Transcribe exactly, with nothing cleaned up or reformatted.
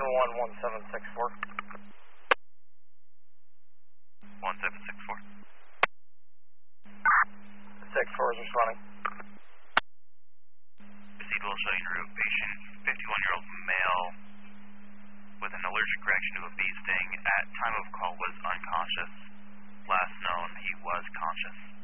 one one seven six four. one seven six four. six four is responding. Proceed will showing your route. Patient, fifty-one-year-old male with an allergic reaction to a bee sting. At time of call was unconscious. Last known, he was conscious.